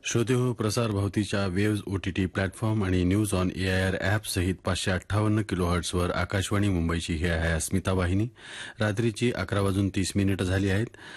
श्रोते हो, प्रसार भारतीच्या वेव्ज ओटीटी प्लॅटफॉर्म आणि न्यूज ऑन एआयआर ॲप सहित 558 किलोहर्ट्झवर आकाशवाणी मुंबईची ही आहे अस्मिता वाहिनी. रात्रीची 11:30 झाली आहेत.